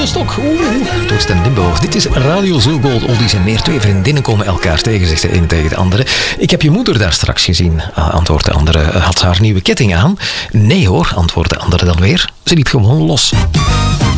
stok. Toast en Limbo. Dit is Radio Zo Gold. Oldies en meer. Twee vriendinnen komen elkaar tegen, zegt de ene tegen de andere. Ik heb je moeder daar straks gezien, antwoordt de andere. Had ze haar nieuwe ketting aan? Nee hoor, antwoordt de andere dan weer. Ze liep gewoon los.